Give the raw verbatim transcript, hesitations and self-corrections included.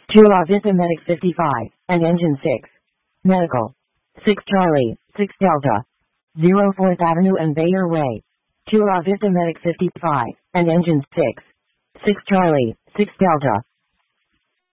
Chula Vista Medic fifty-five, and Engine six. Medical. six Charlie, six Delta. zero fourth Avenue and Bayer Way. Chula Vista Medic fifty-five, and Engine six. six Charlie, six Delta.